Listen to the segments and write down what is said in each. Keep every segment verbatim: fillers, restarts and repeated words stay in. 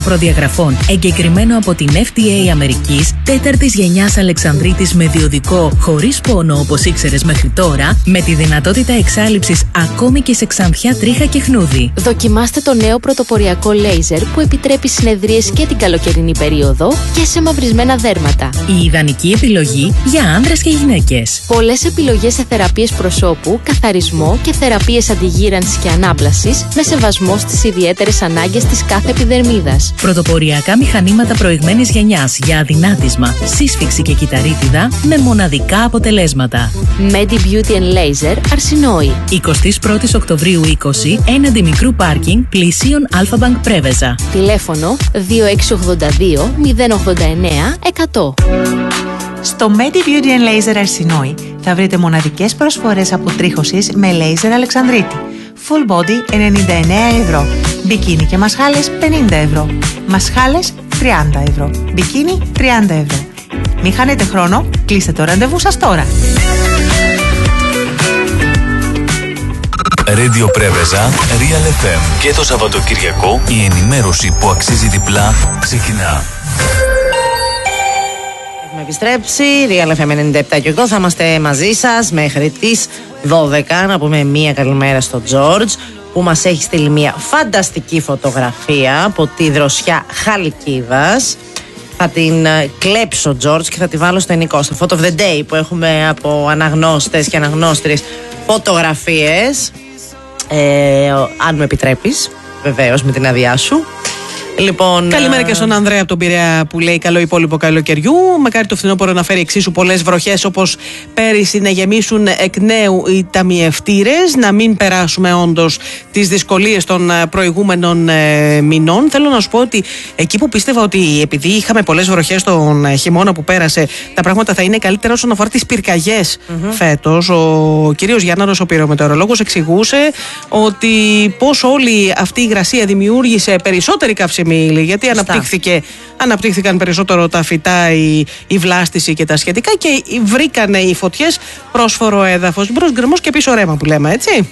προδιαγραφών εγκεκριμένο από την Εφ ντι έι Αμερικής, τέταρτης γενιάς Αλεξανδρίτης με διοδικό χωρίς πόνο όπως ήξερες μέχρι τώρα, με τη δυνατότητα εξάλειψης ακόμη και σε ξανθιά, τρίχα και χνούδι. Δοκιμάστε το νέο πρωτοποριακό λέιζερ που επιτρέπει συνεδρίες και την καλοκαιρινή περίοδο και σε μαυρισμένα δέρματα. Η ιδανική επιλογή για άνδρες και γυναίκες. Πολλές επιλογές σε θεραπείες προσώπου, καθαρισμό και θεραπείες αντιγύρανσης και ανάπλασης με σεβασμό στις ιδιαίτερες ανάγκες της κάθε επιδερμίδας. Πρωτοποριακά μηχανήματα προηγμένης γενιάς για αδυνάτισμα, σύσφυξη και κυταρίτιδα με μοναδικά αποτελέσματα. Medi Beauty and Laser Αρσινόη. εικοστή πρώτη Οκτωβρίου είκοσι, έναντι μικρού πάρκινγκ πλησίων Αλφα-Μπανκ Πρέβεζα. Τηλέφωνο δύο έξι ογδόντα δύο μηδέν ογδόντα εννέα εκατό. Στο Medi Beauty and Laser Αρσινόη θα βρείτε μοναδικές προσφορές αποτρίχωσης με λέιζερ Αλεξανδρίτη. Full body ενενήντα εννέα ευρώ. Μπικίνι και μασχάλες πενήντα ευρώ. Μασχάλες τριάντα ευρώ. Μπικίνι τριάντα ευρώ. Μην χάνετε χρόνο, κλείστε το ραντεβού σας τώρα. Radio Πρέβεζα, Real εφ εμ. Και το Σαββατοκυριακό η ενημέρωση που αξίζει διπλά ξεκινά. Έχουμε επιστρέψει, Real εφ εμ ενενήντα επτά και οκτώ. Θα είμαστε μαζί σας μέχρι τις δώδεκα. Να πούμε μία καλημέρα στο Τζόρτζ που μας έχει στείλει μία φανταστική φωτογραφία από τη δροσιά Χαλκίδας. Θα την κλέψω, Τζόρτζ, και θα τη βάλω στο ενικό, στο Photo of the Day που έχουμε από αναγνώστες και αναγνώστριες φωτογραφίες. Ε, αν μου επιτρέπεις, βεβαίως με την άδειά σου. Λοιπόν, καλημέρα και στον Ανδρέα από τον Πειραιά που λέει καλό υπόλοιπο καλοκαιριού. Μακάρι το φθινόπωρο να φέρει εξίσου πολλές βροχές όπως πέρυσι, να γεμίσουν εκ νέου οι ταμιευτήρες, να μην περάσουμε όντως τις δυσκολίες των προηγούμενων ε, μηνών. Θέλω να σου πω ότι εκεί που πίστευα ότι επειδή είχαμε πολλές βροχές τον χειμώνα που πέρασε, τα πράγματα θα είναι καλύτερα όσον αφορά τις πυρκαγιές mm-hmm. φέτος. Ο κύριος Γιάνναρος, ο πυρομετεωρολόγος, εξηγούσε ότι πώς όλη αυτή η υγρασία δημιούργησε περισσότερη καυσιμότητα. Γιατί αναπτύχθηκε, αναπτύχθηκαν περισσότερο τα φυτά, η, η βλάστηση και τα σχετικά και βρήκανε οι φωτιές πρόσφορο έδαφος. Μπρος γκρεμός και πίσω ρέμα που λέμε, έτσι.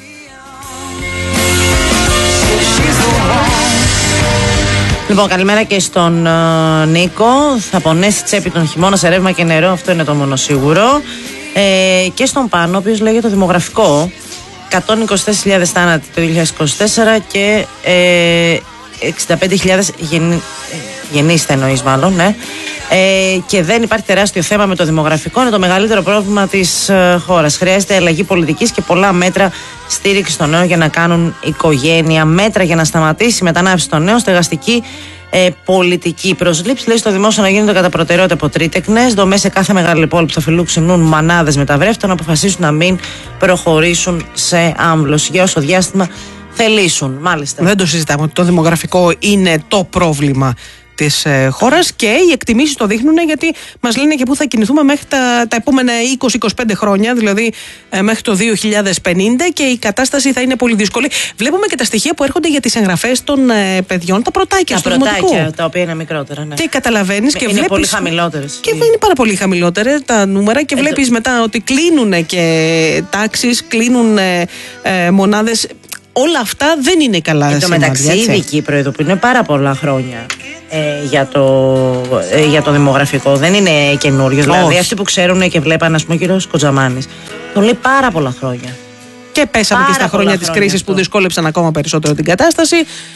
Λοιπόν, καλημέρα και στον uh, Νίκο. Θα πονέσει τσέπη τον χειμώνα σε ρεύμα και νερό, αυτό είναι το μόνο σίγουρο. Ε, και στον Πάνο, ο οποίος λέγεται το δημογραφικό. εκατόν είκοσι τέσσερις χιλιάδες θάνατοι το δύο χιλιάδες είκοσι τέσσερα και ε, εξήντα πέντε χιλιάδες γεννη... γεννήστε εννοείς μάλλον, ναι. Ε, και δεν υπάρχει τεράστιο θέμα με το δημογραφικό, είναι το μεγαλύτερο πρόβλημα της ε, χώρας. Χρειάζεται αλλαγή πολιτικής και πολλά μέτρα στήριξη των νέων για να κάνουν οικογένεια, μέτρα για να σταματήσει η μετανάστευση των νέων, στεγαστική ε, πολιτική. Προσλήψη λέει στο δημόσιο να γίνονται κατά προτεραιότητα από τρίτεκνες, δομές σε κάθε μεγάλη πόλη που θα φιλοξενούν μανάδες μεταβρέφτων, να αποφασίσουν να μην προχωρήσουν σε άμβλωση για όσο διάστημα θελήσουν. Μάλιστα. Δεν το συζητάμε ότι το δημογραφικό είναι το πρόβλημα της ε, χώρας και οι εκτιμήσεις το δείχνουν, γιατί μας λένε και πού θα κινηθούμε μέχρι τα, τα επόμενα είκοσι με είκοσι πέντε χρόνια, δηλαδή ε, μέχρι το δύο χιλιάδες πενήντα, και η κατάσταση θα είναι πολύ δύσκολη. Βλέπουμε και τα στοιχεία που έρχονται για τις εγγραφές των ε, παιδιών, τα πρωτάκια τα στο πρωτάκια, δημοτικό. Τα οποία είναι μικρότερα, ναι. Και καταλαβαίνεις και είναι βλέπεις. Πολύ χαμηλότερες. Και είναι πάρα πολύ χαμηλότερα τα νούμερα και βλέπεις ε, μετά ότι κλείνουν και τάξεις, κλείνουν ε, ε, μονάδες. Όλα αυτά δεν είναι καλά. Εν τω μεταξύ, οι ειδικοί προειδοποιούν πάρα πολλά χρόνια ε, για, το, ε, για το δημογραφικό. Δεν είναι καινούριο. Δηλαδή, αυτοί που ξέρουν και βλέπαν, ας πούμε, ο κύριος Κοτζαμάνης, το λέει πάρα πολλά χρόνια. Και πέσαμε πάρα και στα χρόνια της κρίσης που δυσκόλεψαν ακόμα περισσότερο την κατάσταση.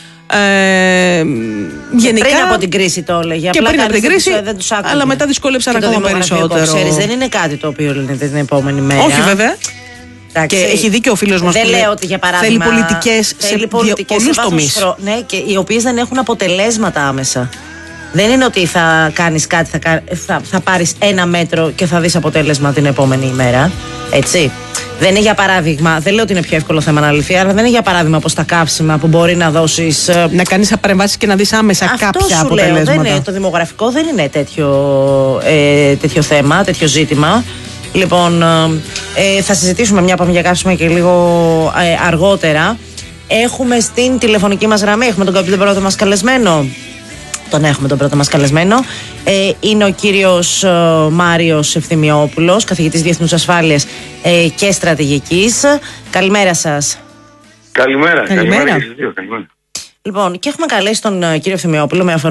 Ε, γενικά, πριν από την κρίση το έλεγε. Και απλά πριν από την κρίση, δεν τους άκουγε. Αλλά μετά δυσκόλεψαν ακόμα περισσότερο. Ξέρεις, δεν είναι κάτι το οποίο λένε την επόμενη μέρα. Όχι, βέβαια. Και έχει δίκιο ο φίλος μας. Δεν λέω ότι για παράδειγμα θέλει πολιτικές σε πολλούς τομείς. Ναι, και οι οποίες δεν έχουν αποτελέσματα άμεσα. Δεν είναι ότι θα κάνεις κάτι, θα, θα, θα πάρεις ένα μέτρο και θα δεις αποτέλεσμα την επόμενη ημέρα. Έτσι. Δεν είναι για παράδειγμα, δεν λέω ότι είναι πιο εύκολο θέμα να λυθεί, αλλά δεν είναι για παράδειγμα πως τα κάψιμα που μπορεί να δώσεις. Να κάνεις παρεμβάσεις και να δεις άμεσα αυτό κάποια σου αποτελέσματα. Λέω, δεν είναι, το δημογραφικό δεν είναι τέτοιο, ε, τέτοιο θέμα, τέτοιο ζήτημα. Λοιπόν, ε, θα συζητήσουμε μια πάμε για κάψιμα και λίγο ε, αργότερα. Έχουμε στην τηλεφωνική μας γραμμή, έχουμε τον κάποιο πρώτο μας καλεσμένο. Τον έχουμε τον πρώτο μας καλεσμένο. Ε, είναι ο κύριος ε, Μάριος Ευθυμιόπουλος, καθηγητής Διεθνούς Ασφάλειας ε, και Στρατηγικής. Καλημέρα σας. Καλημέρα. Καλημέρα. Καλημέρα. Καλημέρα. Λοιπόν, και έχουμε καλέσει τον κύριο Ευθυμιόπουλο με αφορμή